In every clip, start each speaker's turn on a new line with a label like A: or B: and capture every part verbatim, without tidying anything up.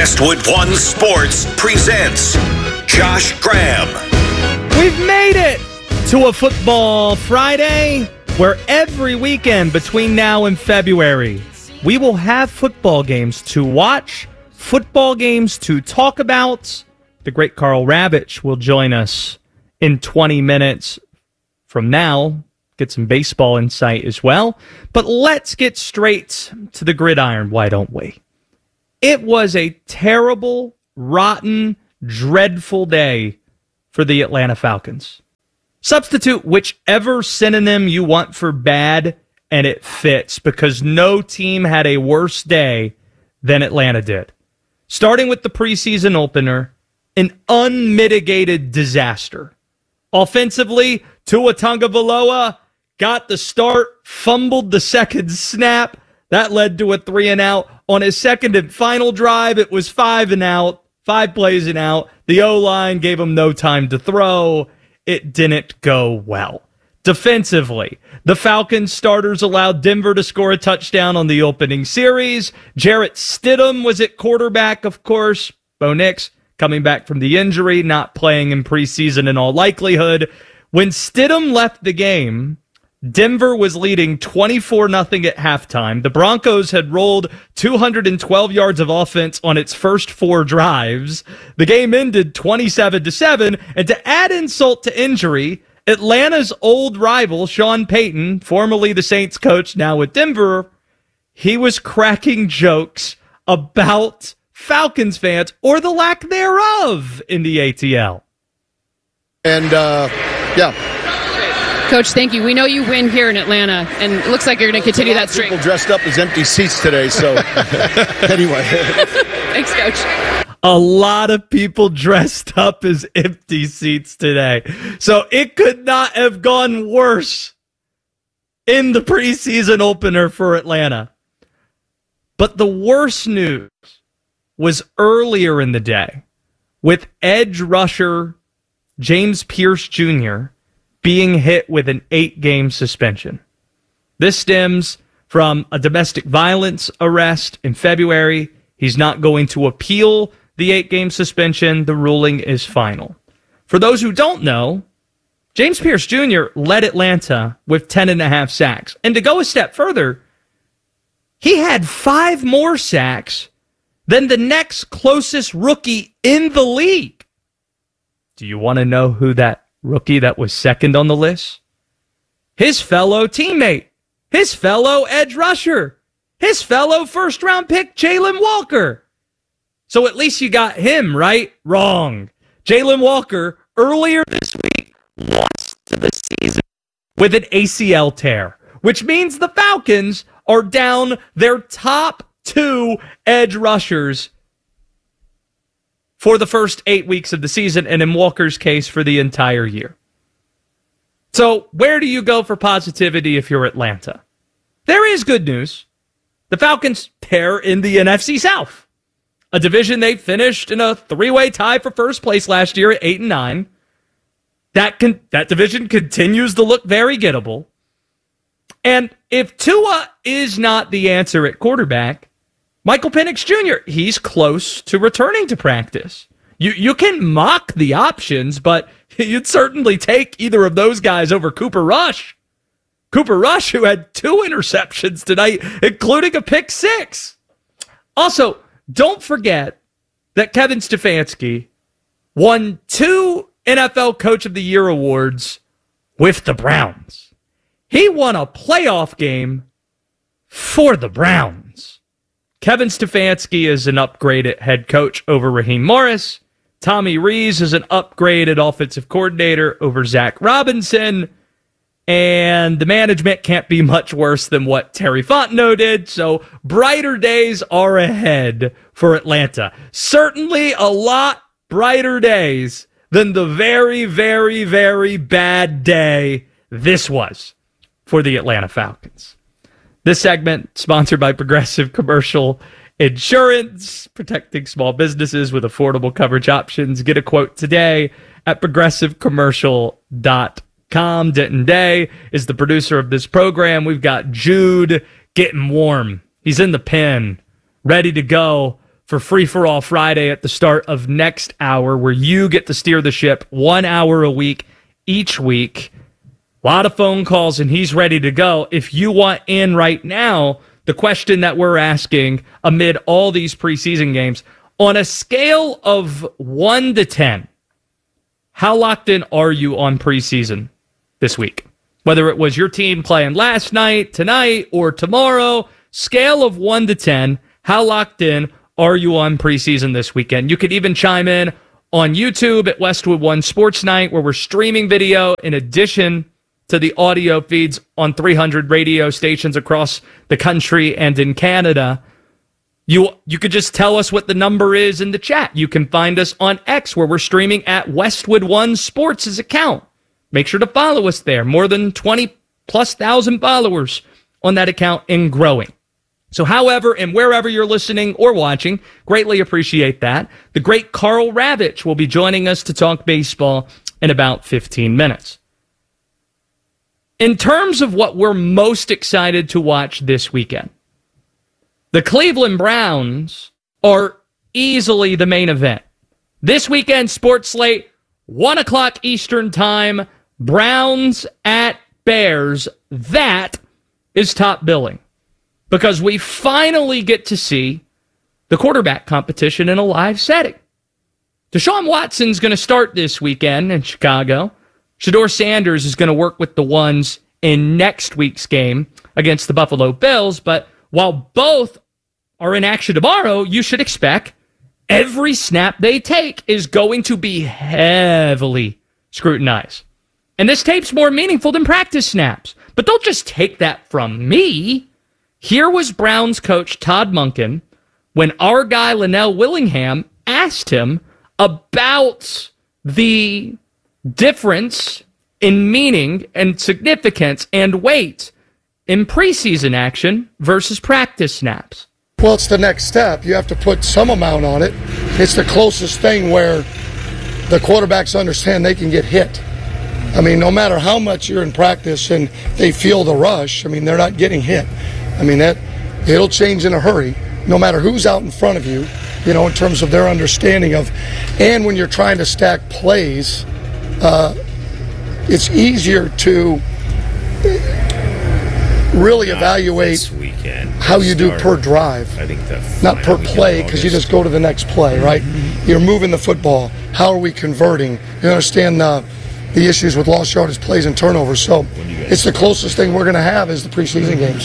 A: Westwood One Sports presents Josh Graham.
B: We've made it to a Football Friday where every weekend between now and February, we will have football games to watch, football games to talk about. The great Carl Ravitch will join us in twenty minutes from now. Get some baseball insight as well. But let's get straight to the gridiron, why don't we? It was a terrible, rotten, dreadful day for the Atlanta Falcons. Substitute whichever synonym you want for bad, and it fits, because no team had a worse day than Atlanta did. Starting with the preseason opener, an unmitigated disaster. Offensively, Tua Tagovailoa got the start, fumbled the second snap. That led to a three and out. On his second and final drive, it was five and out, five plays and out. The O-line gave him no time to throw. It didn't go well. Defensively, the Falcons starters allowed Denver to score a touchdown on the opening series. Jarrett Stidham was at quarterback, of course. Bo Nix coming back from the injury, not playing in preseason in all likelihood. When Stidham left the game, Denver was leading twenty-four nothing at halftime. The Broncos had rolled two hundred twelve yards of offense on its first four drives. The game ended twenty-seven to seven, and to add insult to injury, Atlanta's old rival, Sean Payton, formerly the Saints coach, now with Denver, he was cracking jokes about Falcons fans, or the lack thereof, in the A T L.
C: And, uh, yeah.
D: Coach, thank you. We know you win here in Atlanta, and it looks like you're going to continue that streak.
C: People dressed up as empty seats today, so anyway.
D: Thanks, Coach.
B: A lot of people dressed up as empty seats today. So it could not have gone worse in the preseason opener for Atlanta. But the worst news was earlier in the day with edge rusher James Pierce Junior being hit with an eight-game suspension. This stems from a domestic violence arrest in February. He's not going to appeal the eight-game suspension. The ruling is final. For those who don't know, James Pierce Junior led Atlanta with ten and a half sacks. And to go a step further, he had five more sacks than the next closest rookie in the league. Do you want to know who that rookie that was second on the list? His fellow teammate, his fellow edge rusher, his fellow first-round pick, Jalen Walker. So at least you got him, right? Wrong. Jalen Walker, earlier this week, lost to the season with an A C L tear, which means the Falcons are down their top two edge rushers for the first eight weeks of the season, and in Walker's case, for the entire year. So where do you go for positivity if you're Atlanta? There is good news. The Falcons pair in the N F C South, a division they finished in a three-way tie for first place last year at eight and nine. That con- that division continues to look very gettable. And if Tua is not the answer at quarterback, Michael Penix Junior, he's close to returning to practice. You you can mock the options, but you'd certainly take either of those guys over Cooper Rush. Cooper Rush, who had two interceptions tonight, including a pick six. Also, don't forget that Kevin Stefanski won two N F L Coach of the Year awards with the Browns. He won a playoff game for the Browns. Kevin Stefanski is an upgraded head coach over Raheem Morris. Tommy Rees is an upgraded offensive coordinator over Zach Robinson. And the management can't be much worse than what Terry Fontenot did. So brighter days are ahead for Atlanta. Certainly a lot brighter days than the very, very, very bad day this was for the Atlanta Falcons. This segment sponsored by Progressive Commercial Insurance, protecting small businesses with affordable coverage options. Get a quote today at progressive commercial dot com. Denton Day is the producer of this program. We've got Jude getting warm. He's in the pen, ready to go for Free for All Friday at the start of next hour, where you get to steer the ship one hour a week each week. A lot of phone calls, and he's ready to go. If you want in right now, the question that we're asking amid all these preseason games, on a scale of one to ten, how locked in are you on preseason this week? Whether it was your team playing last night, tonight, or tomorrow, scale of one to ten, how locked in are you on preseason this weekend? You could even chime in on YouTube at Westwood One Sports Night, where we're streaming video in addition to the audio feeds on three hundred radio stations across the country and in Canada. You you could just tell us what the number is in the chat. You can find us on X, where we're streaming at Westwood One Sports' account. Make sure to follow us there. More than twenty plus thousand followers on that account and growing. So however and wherever you're listening or watching, greatly appreciate that. The great Carl Ravitch will be joining us to talk baseball in about fifteen minutes. In terms of what we're most excited to watch this weekend, the Cleveland Browns are easily the main event. This weekend, sports slate, one o'clock Eastern time, Browns at Bears. That is top billing, because we finally get to see the quarterback competition in a live setting. Deshaun Watson's going to start this weekend in Chicago. Shedeur Sanders is going to work with the ones in next week's game against the Buffalo Bills. But while both are in action tomorrow, you should expect every snap they take is going to be heavily scrutinized. And this tape's more meaningful than practice snaps. But don't just take that from me. Here was Browns coach Todd Monken when our guy Linnell Willingham asked him about the difference in meaning and significance and weight in preseason action versus practice snaps.
E: Well, it's the next step. You have to put some amount on it. It's the closest thing where the quarterbacks understand they can get hit. I mean, no matter how much you're in practice and they feel the rush, I mean, they're not getting hit. I mean, that it'll change in a hurry, no matter who's out in front of you, you know, in terms of their understanding of, and when you're trying to stack plays, uh, it's easier to really
F: Not
E: evaluate
F: this weekend.
E: how you do
F: Start,
E: per drive.
F: I think the
E: Not per
F: final week of
E: play, because you
F: August.
E: just go to the next play, right? You're moving the football. How are we converting? You understand uh, the issues with lost yardage plays and turnovers. So it's the closest thing we're going to have is the preseason games.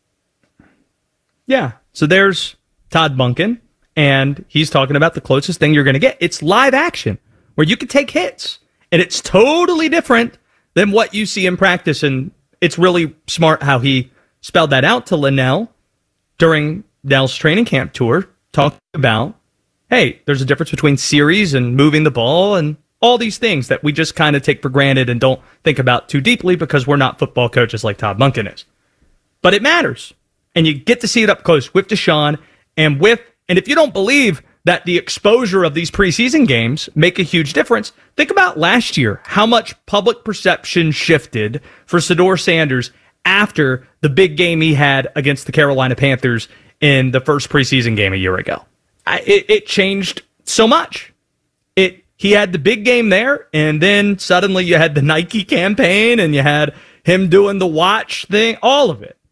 B: Yeah. So there's Todd Monken, and he's talking about the closest thing you're going to get. It's live action, where you can take hits, and it's totally different than what you see in practice. And it's really smart how he spelled that out to Linnell during Nell's training camp tour, talking about, hey, there's a difference between series and moving the ball and all these things that we just kind of take for granted and don't think about too deeply because we're not football coaches like Todd Monken is. But it matters. And you get to see it up close with Deshaun and with, and if you don't believe that the exposure of these preseason games make a huge difference, think about last year, how much public perception shifted for Shedeur Sanders after the big game he had against the Carolina Panthers in the first preseason game a year ago. I, it, it changed so much. It He had the big game there, and then suddenly you had the Nike campaign, and you had him doing the watch thing, all of it.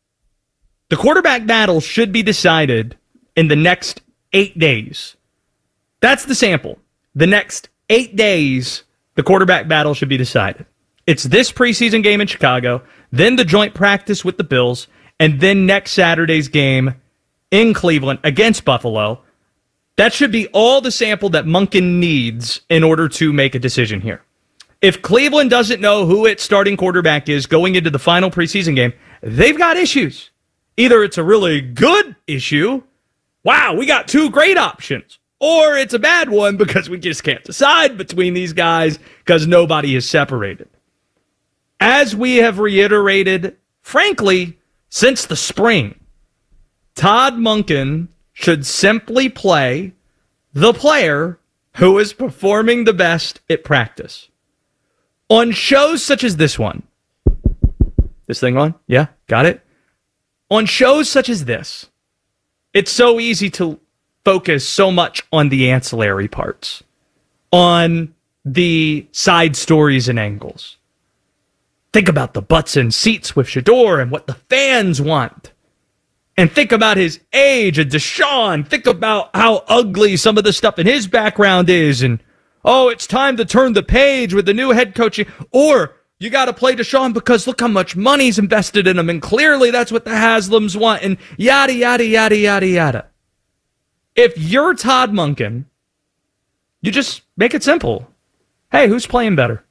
B: The quarterback battle should be decided in the next eight days. That's the sample. The next eight days, the quarterback battle should be decided. It's this preseason game in Chicago, then the joint practice with the Bills, and then next Saturday's game in Cleveland against Buffalo. That should be all the sample that Monken needs in order to make a decision here. If Cleveland doesn't know who its starting quarterback is going into the final preseason game, they've got issues. Either it's a really good issue, wow, we got two great options, or it's a bad one because we just can't decide between these guys because nobody is separated. As we have reiterated, frankly, since the spring, Todd Monken should simply play the player who is performing the best at practice. On shows such as this one, this thing on? Yeah, got it? On shows such as this, it's so easy to focus so much on the ancillary parts, on the side stories and angles. Think about the butts and seats with Shedeur and what the fans want. And think about his age and Deshaun. Think about how ugly some of the stuff in his background is. And, oh, it's time to turn the page with the new head coaching. Or you got to play Deshaun because look how much money's invested in him. And clearly that's what the Haslams want. And yada, yada, yada, yada, yada. If you're Todd Monken, you just make it simple. Hey, who's playing better?